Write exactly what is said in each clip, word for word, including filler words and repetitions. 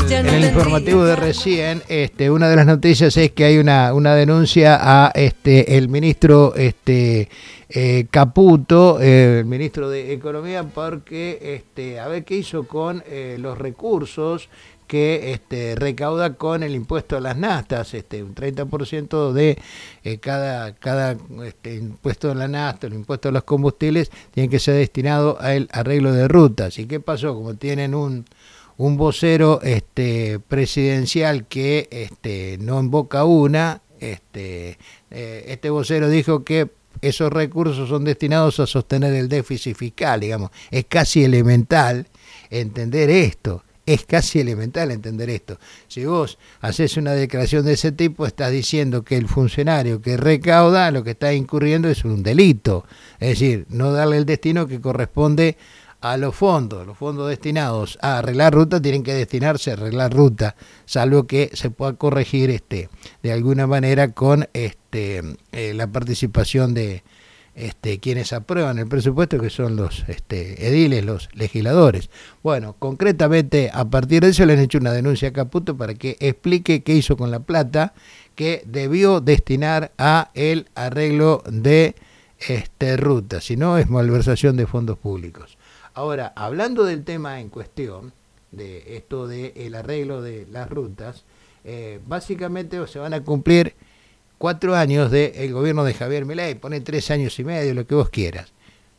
En el informativo de recién, este, una de las noticias es que hay una, una denuncia a este el ministro este eh, Caputo, eh, el ministro de Economía, porque este a ver qué hizo con eh, los recursos que este, recauda con el impuesto a las naftas, este, un treinta por ciento de eh, cada, cada este, impuesto a la nafta, el impuesto a los combustibles, tiene que ser destinado al arreglo de rutas. ¿Y qué pasó? Como tienen un, un vocero este, presidencial que este, no invoca una, este, eh, este vocero dijo que esos recursos son destinados a sostener el déficit fiscal, digamos. Es casi elemental entender esto. Es casi elemental entender esto. Si vos haces una declaración de ese tipo, estás diciendo que el funcionario que recauda lo que está incurriendo es un delito. Es decir, no darle el destino que corresponde a los fondos. Los fondos destinados a arreglar ruta tienen que destinarse a arreglar ruta, salvo que se pueda corregir este de alguna manera con este eh, la participación de Este, quienes aprueban el presupuesto, que son los este, ediles, los legisladores. Bueno, concretamente a partir de eso le han hecho una denuncia a Caputo para que explique qué hizo con la plata que debió destinar a el arreglo de este, ruta, si no es malversación de fondos públicos. Ahora, hablando del tema en cuestión, de esto del arreglo de las rutas, eh, básicamente se van a cumplir cuatro años del gobierno de Javier Milei, pone tres años y medio, lo que vos quieras.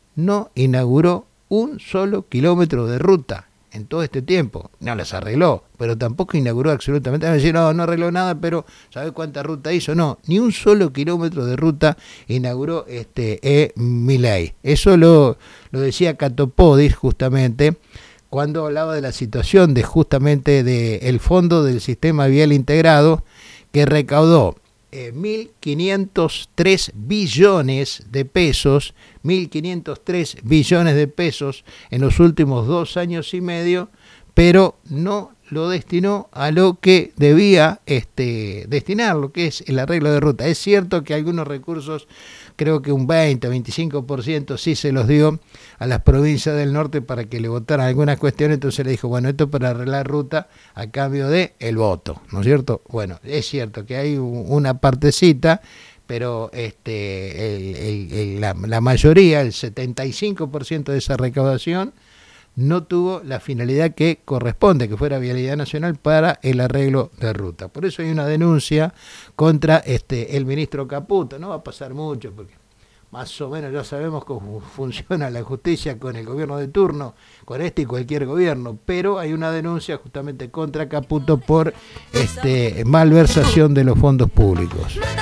No inauguró un solo kilómetro de ruta en todo este tiempo. No las arregló, pero tampoco inauguró absolutamente. Van a decir, no, no arregló nada, pero ¿sabés cuánta ruta hizo? No, ni un solo kilómetro de ruta inauguró este eh, Milei. Eso lo, lo decía Catopodis justamente cuando hablaba de la situación de justamente del fondo del sistema vial integrado que recaudó Eh, mil quinientos tres billones de pesos, mil quinientos tres billones de pesos en los últimos dos años y medio, pero no lo destinó a lo que debía este, destinar, lo que es el arreglo de ruta. Es cierto que algunos recursos, creo que un veinte, veinticinco por ciento sí se los dio a las provincias del norte para que le votaran algunas cuestiones, entonces le dijo, bueno, esto para arreglar ruta a cambio de el voto, ¿no es cierto? Bueno, es cierto que hay una partecita, pero este el, el, el, la, la mayoría, el setenta y cinco por ciento de esa recaudación, no tuvo la finalidad que corresponde, que fuera Vialidad Nacional para el arreglo de ruta. Por eso hay una denuncia contra este el ministro Caputo. No va a pasar mucho, porque más o menos ya sabemos cómo funciona la justicia con el gobierno de turno, con este y cualquier gobierno, pero hay una denuncia justamente contra Caputo por este malversación de los fondos públicos.